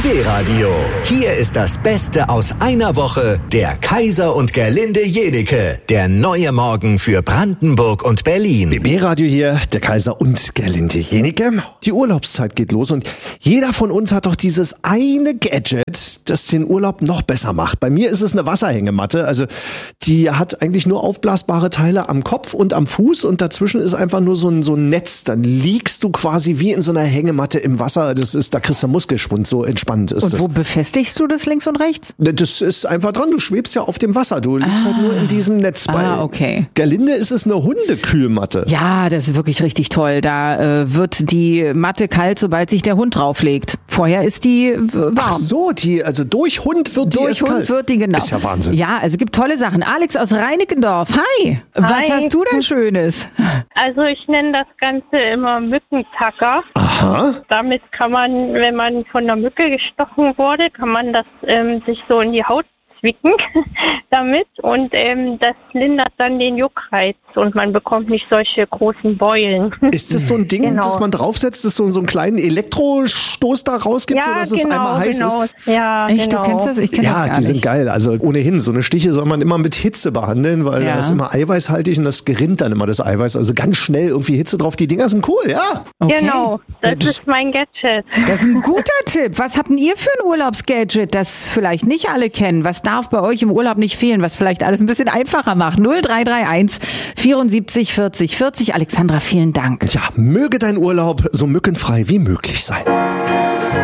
BB-Radio. Hier ist das Beste aus einer Woche. Der Kaiser und Gerlinde Jenike. Der neue Morgen für Brandenburg und Berlin. BB-Radio hier, der Kaiser und Gerlinde Jenike. Die Urlaubszeit geht los und jeder von uns hat doch dieses eine Gadget, das den Urlaub noch besser macht. Bei mir ist es eine Wasserhängematte. Also die hat eigentlich nur aufblasbare Teile am Kopf und am Fuß und dazwischen ist einfach nur so ein Netz. Dann liegst du quasi wie in so einer Hängematte im Wasser. Da kriegst du Muskelschwund, so entspannt ist das. Und wo befestigst du das links und rechts? Das ist einfach dran, du schwebst ja auf dem Wasser, du liegst halt nur in diesem Netz. Bei okay. Gerlinde ist es eine Hundekühlmatte. Ja, das ist wirklich richtig toll. Da wird die Matte kalt, sobald sich der Hund drauflegt. Vorher ist die warm. Ach so, also durch Hund wird die Durch Hund kalt. wird die, genau. Ist ja Wahnsinn. Ja, also es gibt tolle Sachen. Alex aus Reinickendorf, hi. Was hast du denn Schönes? Also ich nenne das Ganze immer Mückentacker. Aha. Damit kann man, wenn man von einer Mücke gestochen wurde, kann man das sich so in die Haut zwicken damit und das lindert dann den Juckreiz und man bekommt nicht solche großen Beulen. Ist das so ein Ding, Genau. das man draufsetzt, das so einen kleinen Elektrostoß da rausgibt, sodass es einmal heiß ist? Ja, Echt, genau. du kennst das? Ich kenn das gar Ja, nicht. die sind geil. Also ohnehin, so eine Stiche soll man immer mit Hitze behandeln, weil Ja. das ist immer eiweißhaltig und das gerinnt dann immer das Eiweiß. Also ganz schnell irgendwie Hitze drauf. Die Dinger sind cool, ja. Okay. Genau, das ist mein Gadget. Das ist ein guter Tipp. Was habt denn ihr für ein Urlaubsgadget, das vielleicht nicht alle kennen? Was darf bei euch im Urlaub nicht fehlen, was vielleicht alles ein bisschen einfacher macht? 0331 74 40 40. Alexandra, vielen Dank. Tja, möge dein Urlaub so mückenfrei wie möglich sein.